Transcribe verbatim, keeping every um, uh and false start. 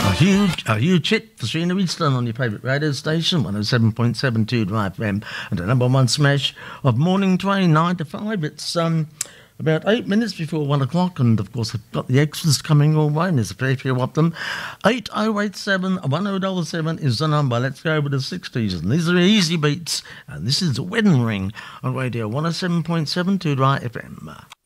A huge, a huge hit for Sheena Easton on your favourite radio station, one oh seven point seven two Dry F M, and the number one smash of Morning Train, nine to five. It's um, about eight minutes before one o'clock, and of course I've got the extras coming all way, and there's a fair few of them. eight oh eight seven, one oh seven is the number. Let's go over the sixties, and these are easy beats, and this is the Wedding Ring on radio one oh seven point seven two Dry F M.